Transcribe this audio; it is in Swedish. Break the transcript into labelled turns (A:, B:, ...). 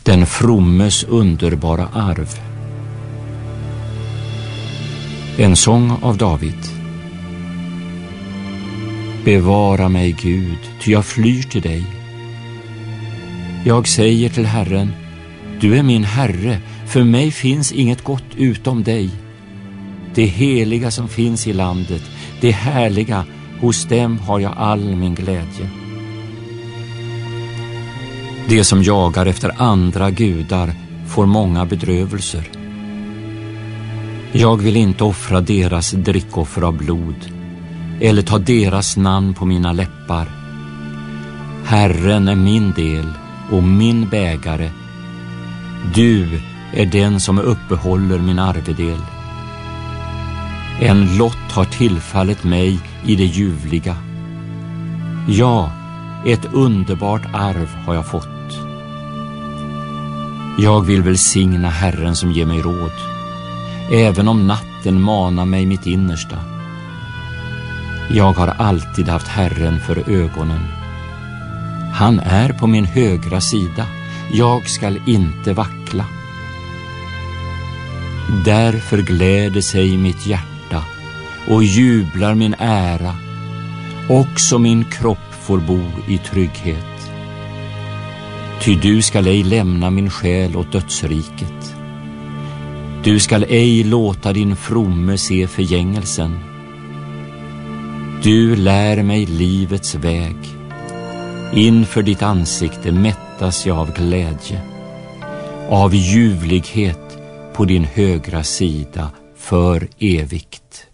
A: Den frommes underbara arv. En sång av David. Bevara mig, Gud, ty jag flyr till dig. Jag säger till Herren, du är min Herre, för mig finns inget gott utom dig. Det heliga som finns i landet, det härliga, hos dem har jag all min glädje. De som jagar efter andra gudar får många bedrövelser. Jag vill inte offra deras drickoffer av blod eller ta deras namn på mina läppar. Herren är min del och min bägare. Du är den som uppehåller min arvedel. En lott har tillfallit mig i det ljuvliga. Ja, ett underbart arv har jag fått. Jag vill välsigna Herren som ger mig råd, även om natten manar mig mitt innersta. Jag har alltid haft Herren för ögonen. Han är på min högra sida. Jag skall inte vackla. Därför gläder sig mitt hjärta och jublar min ära. Också min kropp får bo i trygghet. Ty du skall ej lämna min själ åt dödsriket. Du skall ej låta din fromme se förgängelsen. Du lär mig livets väg. Inför ditt ansikte mättas jag av glädje, av ljuvlighet på din högra sida för evigt.